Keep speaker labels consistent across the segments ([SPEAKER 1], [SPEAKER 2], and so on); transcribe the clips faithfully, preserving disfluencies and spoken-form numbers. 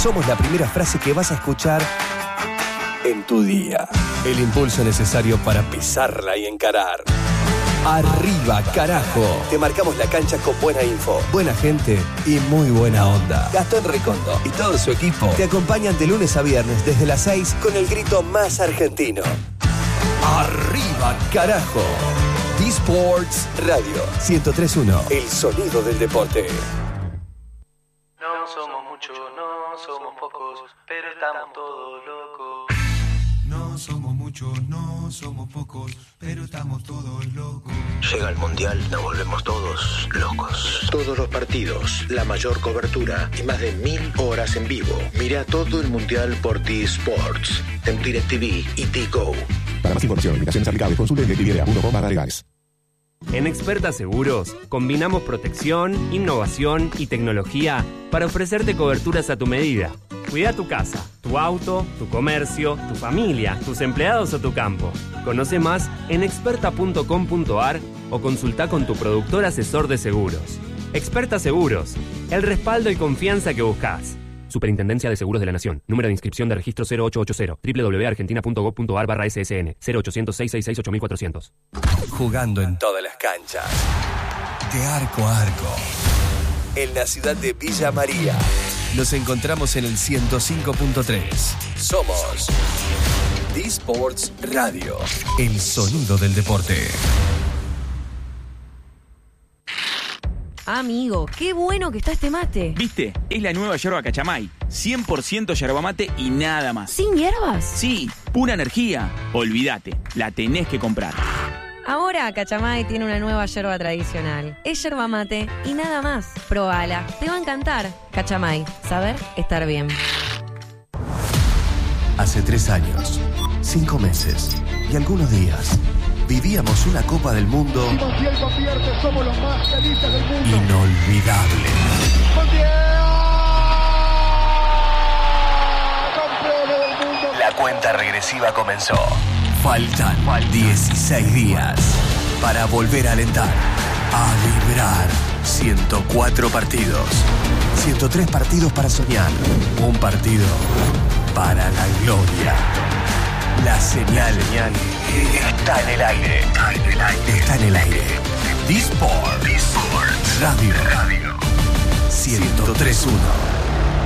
[SPEAKER 1] somos la primera frase que vas a escuchar en tu día. El impulso necesario para pisarla y encarar. Arriba, carajo. Te marcamos la cancha con buena info, buena gente y muy buena onda. Gastón Recondo y todo su equipo te acompañan de lunes a viernes desde las seis con el grito más argentino. Arriba, carajo. D-Sports Radio ciento tres punto uno. El sonido del deporte.
[SPEAKER 2] No somos muchos, no somos pocos, pero estamos todos locos.
[SPEAKER 3] No somos muchos, no somos pocos, pero estamos todos locos.
[SPEAKER 4] Llega el Mundial, nos volvemos todos locos. Todos los partidos, la mayor cobertura y más de mil horas en vivo. Mira todo el Mundial por T-Sports, en DirecTV y T-Go.
[SPEAKER 5] Para más información, invitaciones aplicables, consulte en directv punto com barra legales.
[SPEAKER 6] En Experta Seguros, combinamos protección, innovación y tecnología para ofrecerte coberturas a tu medida. Cuida tu casa, tu auto, tu comercio, tu familia, tus empleados o tu campo. Conoce más en experta punto com punto a r o consulta con tu productor asesor de seguros. Experta Seguros, el respaldo y confianza que buscas. Superintendencia de Seguros de la Nación. Número de inscripción de registro cero ocho ocho cero. doble u doble u doble u punto argentina punto gob punto a r barra S S N. cero ochocientos, seiscientos sesenta y seis, ocho mil cuatrocientos.
[SPEAKER 1] Jugando en todas las canchas. De arco a arco. En la ciudad de Villa María. Nos encontramos en el ciento cinco punto tres. Somos D-Sports Radio. El sonido del deporte.
[SPEAKER 7] Amigo, qué bueno que está este mate.
[SPEAKER 8] ¿Viste? Es la nueva yerba Cachamay. cien por ciento yerba mate y nada más.
[SPEAKER 7] ¿Sin hierbas?
[SPEAKER 8] Sí, pura energía. Olvídate, la tenés que comprar.
[SPEAKER 7] Ahora Cachamay tiene una nueva yerba tradicional. Es yerba mate y nada más. Probala, te va a encantar. Cachamay, saber estar bien.
[SPEAKER 1] Hace tres años, cinco meses y algunos días, vivíamos una Copa del Mundo inolvidable. La cuenta regresiva comenzó. Faltan dieciséis días para volver a alentar, a vibrar. ciento cuatro partidos, ciento tres partidos para soñar, un partido para la gloria. La señal está en el aire. Está en el aire. Está en el aire. D-Sports Radio. Radio. ciento tres punto uno.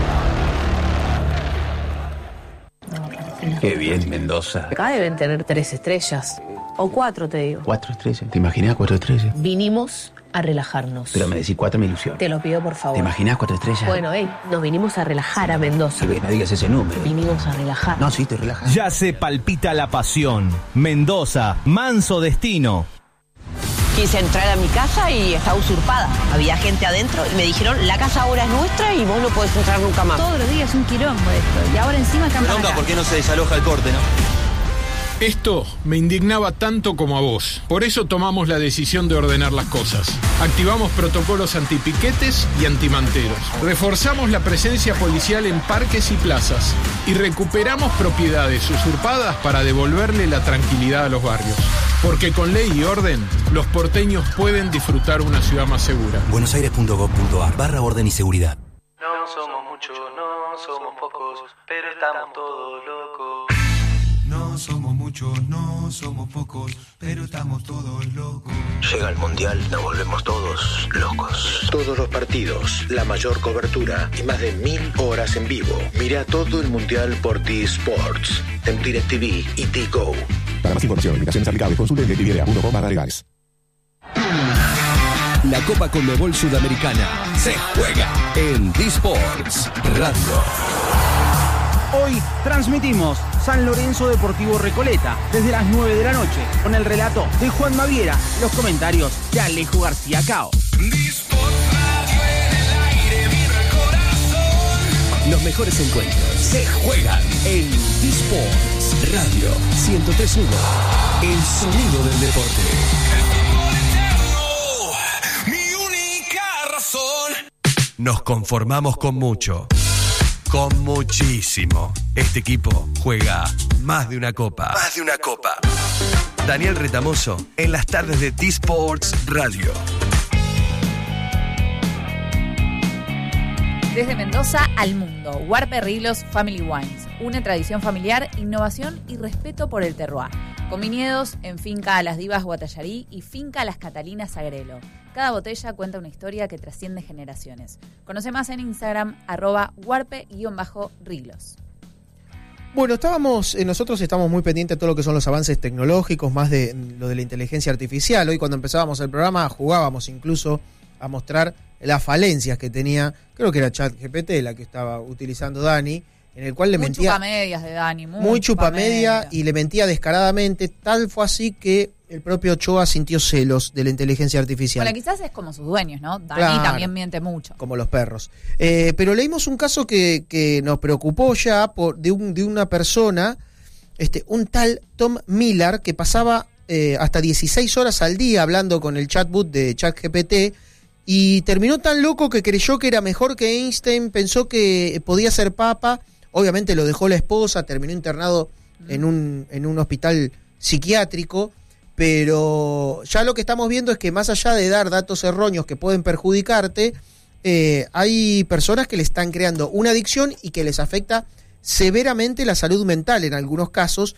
[SPEAKER 9] Qué bien, Mendoza.
[SPEAKER 10] Acá deben tener tres estrellas. O cuatro, te digo.
[SPEAKER 9] Cuatro estrellas. ¿Te imaginas cuatro estrellas?
[SPEAKER 10] Vinimos a relajarnos.
[SPEAKER 9] Pero me decís cuatro, me ilusión.
[SPEAKER 10] Te lo pido, por favor.
[SPEAKER 9] ¿Te imaginas cuatro estrellas?
[SPEAKER 10] Bueno, hey, nos vinimos a relajar a Mendoza.
[SPEAKER 9] Sí, no digas ese número.
[SPEAKER 10] Vinimos a relajar.
[SPEAKER 9] No, sí, te relajas.
[SPEAKER 11] Ya se palpita la pasión. Mendoza, manso destino.
[SPEAKER 12] Quise entrar a mi casa y estaba usurpada. Había gente adentro y me dijeron, la casa ahora es nuestra y vos no podés entrar nunca más.
[SPEAKER 13] Todos los días un quilombo esto. Y ahora encima campan acá.
[SPEAKER 14] ¿Por qué no se desaloja el corte, no?
[SPEAKER 15] Esto me indignaba tanto como a vos. Por eso tomamos la decisión de ordenar las cosas. Activamos protocolos antipiquetes y antimanteros. Reforzamos la presencia policial en parques y plazas. Y recuperamos propiedades usurpadas para devolverle la tranquilidad a los barrios. Porque con ley y orden, los porteños pueden disfrutar una ciudad más segura.
[SPEAKER 1] buenosaires punto gob punto a r barra orden y seguridad.
[SPEAKER 2] No somos muchos, no somos pocos, pero estamos todos locos.
[SPEAKER 3] No somos muchos, no somos pocos, pero estamos todos locos.
[SPEAKER 4] Llega el Mundial, nos volvemos todos locos. Todos los partidos, la mayor cobertura y más de mil horas en vivo. Mira todo el Mundial por T-Sports, en DirecTV y T-Go.
[SPEAKER 5] Para más información, invitaciones aplicables, consulte en directv punto com barra legales.
[SPEAKER 1] La Copa Conmebol Sudamericana se juega en D-Sports Radio.
[SPEAKER 16] Hoy transmitimos San Lorenzo Deportivo Recoleta desde las nueve de la noche con el relato de Juan Maviera, los comentarios de Alejo García Cao.
[SPEAKER 1] Los mejores encuentros se juegan en D-Sports Radio ciento tres punto uno. El sonido del deporte. Mi única razón. Nos conformamos con mucho. Con muchísimo. Este equipo juega más de una copa. Más de una copa. Daniel Retamoso en las tardes de D-Sports Radio.
[SPEAKER 14] Desde Mendoza al mundo, Huarpe Riglos Family Wines. Une tradición familiar, innovación y respeto por el terroir. Con viñedos en Finca Las Divas Guatallarí y Finca Las Catalinas Agrelo. Cada botella cuenta una historia que trasciende generaciones. Conoce más en Instagram, arroba huarpe-riglos.
[SPEAKER 17] Bueno, estábamos, eh, nosotros estamos muy pendientes de todo lo que son los avances tecnológicos, más de lo de la inteligencia artificial. Hoy cuando empezábamos el programa jugábamos incluso a mostrar las falencias que tenía, creo que era ChatGPT la que estaba utilizando Dani, en el cual le
[SPEAKER 14] muy
[SPEAKER 17] mentía...
[SPEAKER 14] Muy chupamedias de Dani, muy,
[SPEAKER 17] muy chupamedia
[SPEAKER 14] chupa
[SPEAKER 17] y le mentía descaradamente. Tal fue así que el propio Ochoa sintió celos de la inteligencia artificial.
[SPEAKER 14] Bueno, quizás es como sus dueños, ¿no? Dani
[SPEAKER 17] Claro,
[SPEAKER 14] también miente mucho.
[SPEAKER 17] como los perros. Eh, pero leímos un caso que, que nos preocupó ya por, de, un, de una persona, este, un tal Tom Miller, que pasaba eh, hasta dieciséis horas al día hablando con el chatbot de ChatGPT y terminó tan loco que creyó que era mejor que Einstein, pensó que podía ser papa. Obviamente lo dejó la esposa, terminó internado mm. en un, en un hospital psiquiátrico. Pero ya lo que estamos viendo es que más allá de dar datos erróneos que pueden perjudicarte, eh, hay personas que le están creando una adicción y que les afecta severamente la salud mental en algunos casos.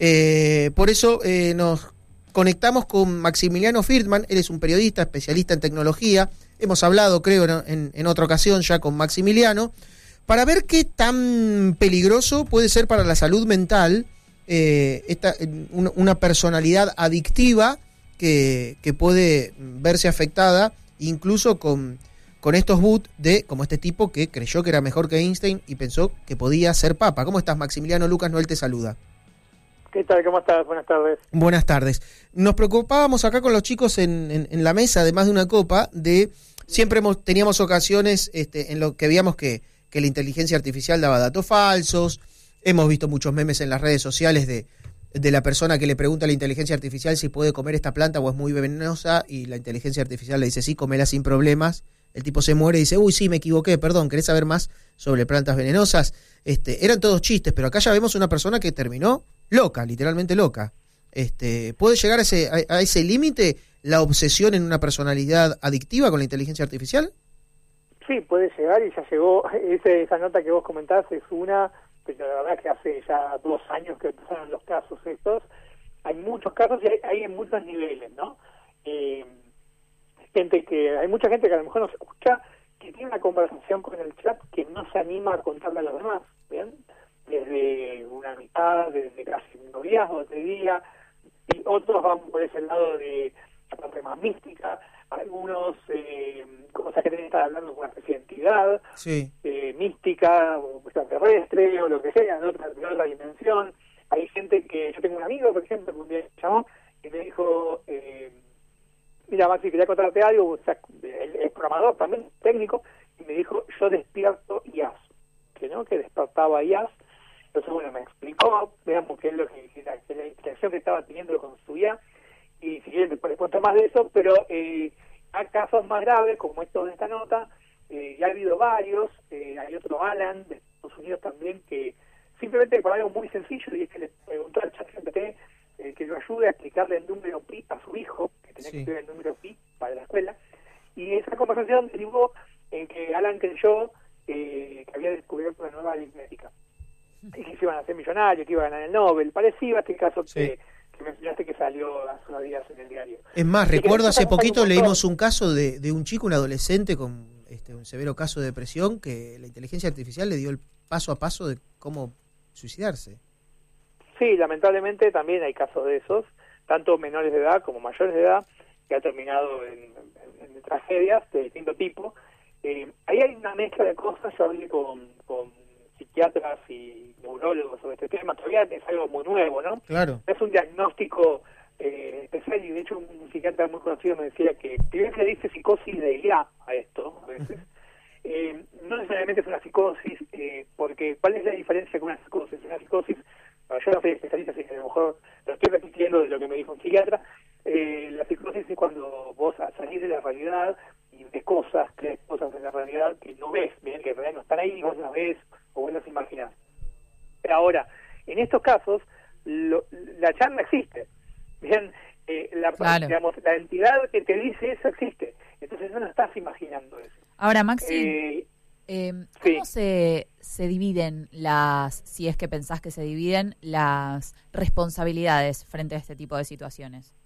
[SPEAKER 17] Eh, por eso eh, nos conectamos con Maximiliano Friedman. Él es un periodista especialista en tecnología. Hemos hablado, creo, en, en otra ocasión ya con Maximiliano, para ver qué tan peligroso puede ser para la salud mental Eh, esta, una, una personalidad adictiva que, que puede verse afectada incluso con, con estos bots de, como este tipo que creyó que era mejor que Einstein y pensó que podía ser papa. ¿Cómo estás, Maximiliano? Lucas Noel te saluda.
[SPEAKER 18] ¿Qué tal? ¿Cómo estás? Buenas tardes.
[SPEAKER 17] Buenas tardes. Nos preocupábamos acá con los chicos en, en, en la mesa, además de una copa, de siempre hemos, teníamos ocasiones este, en lo que veíamos que, que la inteligencia artificial daba datos falsos. Hemos visto muchos memes en las redes sociales de, de la persona que le pregunta a la inteligencia artificial si puede comer esta planta o es muy venenosa y la inteligencia artificial le dice sí, comela sin problemas. El tipo se muere y dice, uy, sí, me equivoqué, perdón, ¿querés saber más sobre plantas venenosas? Este, eran todos chistes, pero acá ya vemos una persona que terminó loca, literalmente loca. Este, ¿puede llegar a ese, a, a ese límite la obsesión en una personalidad adictiva con la inteligencia artificial?
[SPEAKER 18] Sí, puede llegar y ya llegó. Ese, esa nota que vos comentás es una... pero la verdad que hace ya dos años que empezaron los casos estos, hay muchos casos y hay, hay en muchos niveles, ¿no? Eh, gente que, hay mucha gente que a lo mejor nos escucha, que tiene una conversación con el chat que no se anima a contarle a los demás, ¿bien? Desde una amistad, desde casi un noviazgo, te diría, y otros van por ese lado de la parte más mística, algunos, eh, cosas que tienen que estar hablando con una especie de entidad,
[SPEAKER 17] sí.
[SPEAKER 18] eh, mística, o extraterrestre, o lo que sea, de otra, de otra dimensión. Hay gente que, yo tengo un amigo, por ejemplo, que un día me llamó y me dijo, eh, mira, Maxi, quería contarte algo, o sea, él es programador también, técnico, y me dijo, yo despierto I A S, que no, que despertaba I A S. Entonces, bueno, me explicó, veamos qué es lo que, que la, que la interacción que estaba teniendo con su I A, y si quieren después les cuento más de eso, pero eh, hay casos más graves, como estos de esta nota, eh, ya ha habido varios, eh, hay otro Alan de Estados Unidos también, que simplemente por algo muy sencillo, y es que le preguntó al ChatGPT eh, que lo ayude a explicarle el número pi a su hijo, que tenía sí. que escribir el número pi para la escuela, y esa conversación derivó en que Alan creyó eh, que había descubierto una nueva aritmética, y que se iban a hacer millonarios, que iban a ganar el Nobel, parecido a este caso sí. que... que mencionaste que salió hace unos días en el diario.
[SPEAKER 17] Es más, Así recuerdo hace poquito un leímos un caso de, de un chico, un adolescente con este, un severo caso de depresión, que la inteligencia artificial le dio el paso a paso de cómo suicidarse.
[SPEAKER 18] Sí, lamentablemente también hay casos de esos, tanto menores de edad como mayores de edad, que han terminado en, en, en tragedias de distinto tipo. Eh, ahí hay una mezcla de cosas, yo hablé con... con psiquiatras y neurólogos sobre este tema, todavía es algo muy nuevo, ¿no?
[SPEAKER 17] Claro.
[SPEAKER 18] Es un diagnóstico eh, especial, y de hecho un psiquiatra muy conocido me decía que primero se dice psicosis de I A a esto, a veces. eh, no necesariamente es una psicosis, eh, porque ¿cuál es la diferencia con una psicosis? Una psicosis, bueno, yo no soy especialista, así que a lo mejor lo estoy repitiendo de lo que me dijo un psiquiatra. Eh, la psicosis es cuando vos salís de la realidad y ves cosas, crees cosas en la realidad que no ves, bien, que en realidad no están ahí, vos las ves o vos las imaginás. Pero ahora, en estos casos, lo, la charla existe. Bien, eh, la, claro. digamos, la entidad que te dice eso existe. Entonces no lo estás imaginando eso.
[SPEAKER 14] Ahora, Maxi,
[SPEAKER 18] eh,
[SPEAKER 14] Eh, ¿Cómo sí. se, se dividen las, si es que pensás que se dividen, las responsabilidades frente a este tipo de situaciones?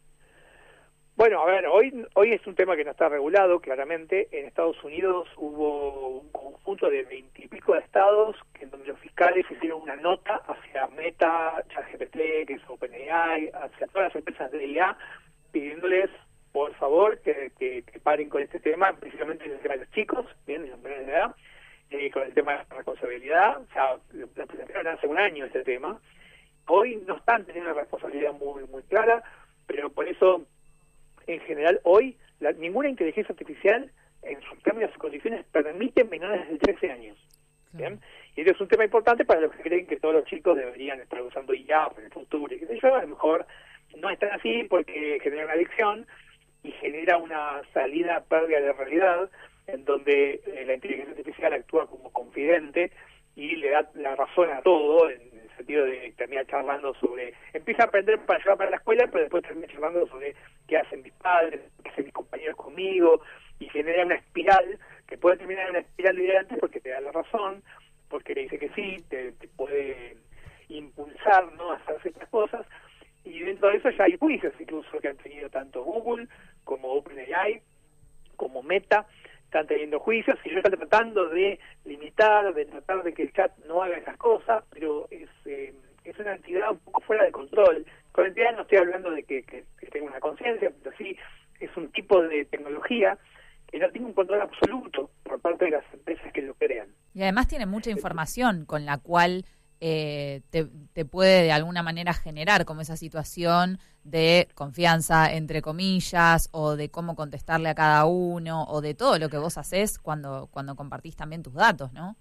[SPEAKER 18] Bueno, a ver, hoy hoy es un tema que no está regulado, claramente. En Estados Unidos hubo un conjunto de veintipico de estados que en donde los fiscales hicieron una nota hacia Meta, ChatGPT, que es OpenAI, hacia todas las empresas de I A, pidiéndoles, por favor, que, que, que paren con este tema, principalmente en el tema de los chicos, bien, en los menores de edad, eh, con el tema de la responsabilidad. O sea, lo presentaron hace un año este tema. Hoy no están teniendo una responsabilidad muy, muy clara, pero por eso... En general, hoy, la, ninguna inteligencia artificial, en sus términos y condiciones, permite menores de trece años. ¿Bien? Y eso es un tema importante para los que creen que todos los chicos deberían estar usando I A en el futuro. Y qué sé yo, a lo mejor no es tan así porque genera una adicción y genera una salida pérdida de realidad, en donde eh, la inteligencia artificial actúa como confidente y le da la razón a todo, en el sentido de terminar charlando sobre... Empieza a aprender para llevar para la escuela, pero después termina charlando sobre qué hacen mis padres, qué hacen mis compañeros conmigo, y genera una espiral que puede terminar en una espiral delirante porque te da la razón, porque le dice que sí, te, te puede impulsar, ¿no?, a hacer ciertas cosas, y dentro de eso ya hay juicios incluso que han tenido tanto Google como OpenAI, como Meta, están teniendo juicios y ellos están tratando de limitar, de tratar de que el chat no haga esas cosas, pero es eh, es una entidad un poco fuera de control. Con entidad no estoy hablando de que, que, que tenga una conciencia, pero sí es un tipo de tecnología que no tiene un control absoluto por parte de las empresas que lo crean.
[SPEAKER 14] Y además tiene mucha información con la cual eh, te, te puede de alguna manera generar como esa situación de confianza, entre comillas, o de cómo contestarle a cada uno, o de todo lo que vos hacés cuando, cuando compartís también tus datos, ¿no?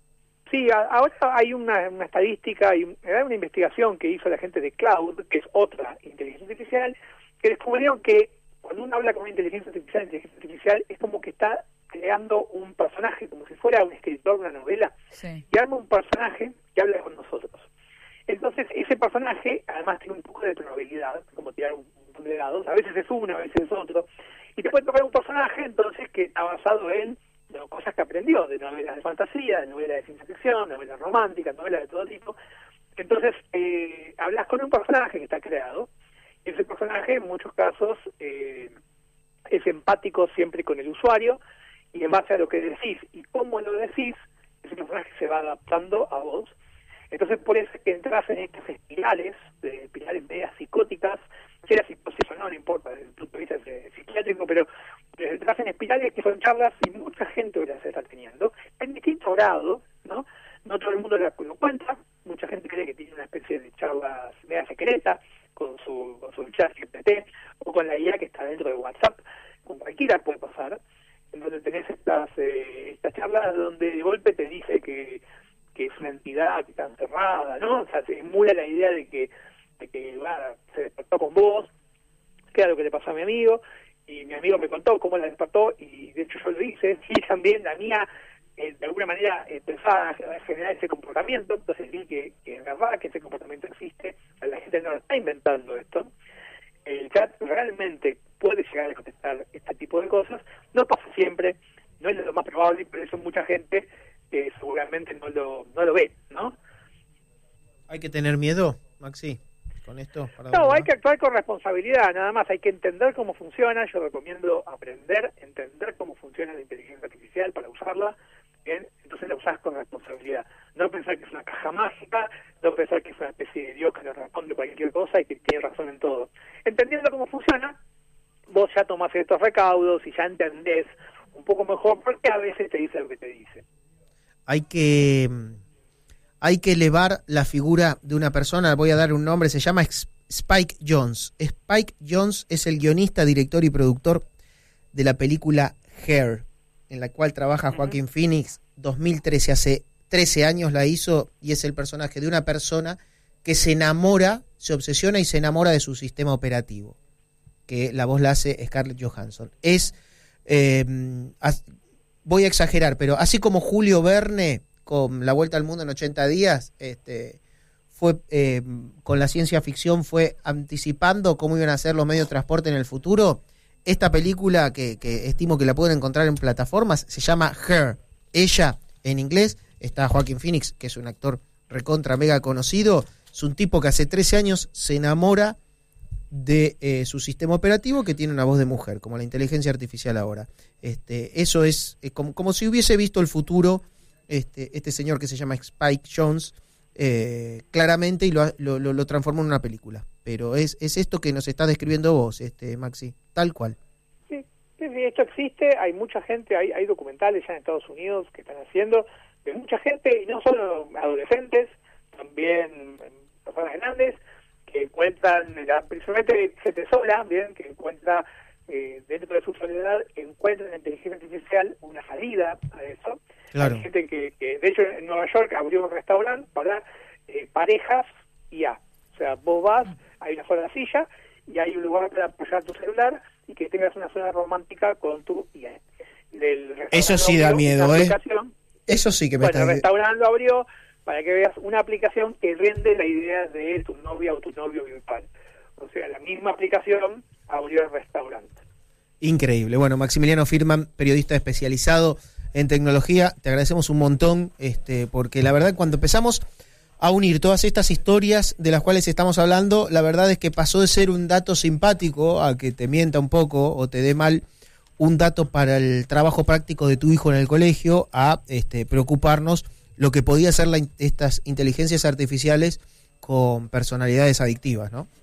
[SPEAKER 18] Sí, a, ahora hay una, una estadística y una investigación que hizo la gente de Cloud, que es otra inteligencia artificial, que descubrieron que cuando uno habla con una inteligencia artificial, inteligencia artificial es como que está creando un personaje, como si fuera un escritor de una novela,
[SPEAKER 14] sí.
[SPEAKER 18] que arma un personaje que habla con nosotros. Entonces, ese personaje, además, tiene un poco de probabilidad, como tirar un montón de dados, a veces es uno, a veces es otro, y te puede tocar un personaje, entonces, que está basado en no, cosas que aprendió, de novelas de fantasía, de novelas de ciencia ficción, novelas románticas, novelas de todo tipo. Entonces, eh, hablas con un personaje que está creado, y ese personaje, en muchos casos, eh, es empático siempre con el usuario, y en base a lo que decís y cómo lo decís, ese personaje se va adaptando a vos. Entonces, por eso es que entras en estas espirales, de espirales medias psicóticas, si era psicosis o no, no importa, desde el punto de vista de psiquiátrico, pero entras en espirales que son charlas y mucha gente las está teniendo, en distinto grado, ¿no? No todo el mundo lo cuenta, mucha gente cree que tiene una especie de charlas media secreta con su, con su chat G P T o con la I A que está dentro de WhatsApp, con cualquiera puede pasar, en donde tenés estas, eh, estas charlas donde de golpe te dice que que es una entidad que está encerrada, ¿no? O sea, se emula la idea de que, de que bueno, se despertó con vos, que era lo que le pasó a mi amigo, y mi amigo me contó cómo la despertó, y de hecho yo lo hice, y también la mía, eh, de alguna manera, empezaba a generar ese comportamiento, entonces vi que, que es verdad que ese comportamiento existe, la gente no lo está inventando esto, el chat realmente puede llegar a contestar este tipo de cosas, no pasa siempre, no es lo más probable, pero eso mucha gente que seguramente no lo no lo ve, ¿no?
[SPEAKER 17] Hay que tener miedo, Maxi, con esto. Para
[SPEAKER 18] no, hay que actuar con responsabilidad, nada más. Hay que entender cómo funciona. Yo recomiendo aprender, entender cómo funciona la inteligencia artificial para usarla. Bien, entonces la usás con responsabilidad. No pensar que es una caja mágica, no pensar que es una especie de Dios que nos responde cualquier cosa y que tiene razón en todo. Entendiendo cómo funciona, vos ya tomás estos recaudos y ya entendés un poco mejor porque a veces te dice lo que te dice.
[SPEAKER 17] Hay que hay que elevar la figura de una persona, voy a dar un nombre, se llama Spike Jonze. Spike Jonze es el guionista, director y productor de la película Hair, en la cual trabaja Joaquín Phoenix, dos mil trece, hace trece años la hizo, y es el personaje de una persona que se enamora, se obsesiona y se enamora de su sistema operativo, que la voz la hace Scarlett Johansson. Es... Eh, as, voy a exagerar, pero así como Julio Verne con La Vuelta al Mundo en ochenta días, este, fue eh, con la ciencia ficción fue anticipando cómo iban a ser los medios de transporte en el futuro, esta película que, que estimo que la pueden encontrar en plataformas se llama Her, Ella, en inglés, está Joaquin Phoenix, que es un actor recontra mega conocido. Es un tipo que hace trece años se enamora de eh, su sistema operativo, que tiene una voz de mujer, como la inteligencia artificial ahora. Este, eso es eh, como, como si hubiese visto el futuro este, este señor que se llama Spike Jonze, eh, claramente, y lo, lo, lo transformó en una película. Pero es, es esto que nos estás describiendo vos, este Maxi, tal cual.
[SPEAKER 18] Sí, sí, sí, esto existe, hay mucha gente, hay, hay documentales ya en Estados Unidos que están haciendo, de mucha gente, y no solo adolescentes, también personas grandes, que encuentran, principalmente gente sola, bien, que encuentra eh, dentro de su soledad, encuentra en la inteligencia artificial una salida a eso.
[SPEAKER 17] Claro.
[SPEAKER 18] Hay gente que, que, de hecho, en Nueva York abrió un restaurante para eh, parejas I A. O sea, vos vas, hay una sola silla y hay un lugar para apoyar tu celular y que tengas una zona romántica con tu I A. Del
[SPEAKER 17] Eso sí da miedo, ¿eh? Eso sí que me
[SPEAKER 18] bueno,
[SPEAKER 17] está...
[SPEAKER 18] el restaurante lo abrió para que veas una aplicación que rende la idea de tu novia o tu novio virtual. O sea, la misma aplicación abrió el restaurante.
[SPEAKER 17] Increíble. Bueno, Maximiliano Firman, periodista especializado en tecnología, te agradecemos un montón, este, porque la verdad cuando empezamos a unir todas estas historias de las cuales estamos hablando, la verdad es que pasó de ser un dato simpático a que te mienta un poco o te dé mal un dato para el trabajo práctico de tu hijo en el colegio, a este, preocuparnos lo que podía ser la, estas inteligencias artificiales con personalidades adictivas, ¿no?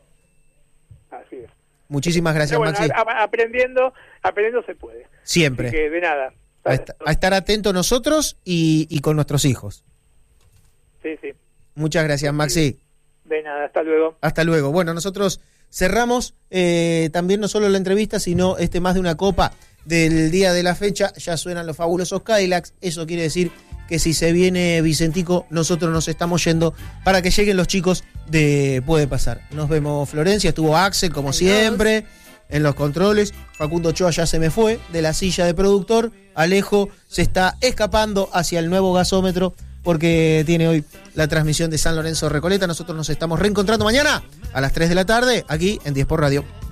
[SPEAKER 18] Así es.
[SPEAKER 17] Muchísimas gracias,
[SPEAKER 18] bueno,
[SPEAKER 17] Maxi.
[SPEAKER 18] A, aprendiendo, aprendiendo se puede.
[SPEAKER 17] Siempre.
[SPEAKER 18] Así que de nada.
[SPEAKER 17] A, est a estar atentos nosotros y, y con nuestros hijos.
[SPEAKER 18] Sí, sí.
[SPEAKER 17] Muchas gracias, Maxi.
[SPEAKER 18] De nada, hasta luego.
[SPEAKER 17] Hasta luego. Bueno, nosotros cerramos eh, también no solo la entrevista, sino este más de una copa del día de la fecha. Ya suenan los fabulosos Cadillacs. Eso quiere decir que si se viene Vicentico, nosotros nos estamos yendo para que lleguen los chicos de Puede Pasar. Nos vemos, Florencia. Estuvo Axel, como Adiós. Siempre, en los controles. Facundo Ochoa ya se me fue de la silla de productor. Alejo se está escapando hacia el nuevo gasómetro porque tiene hoy la transmisión de San Lorenzo Recoleta. Nosotros nos estamos reencontrando mañana a las tres de la tarde aquí en diez por Radio.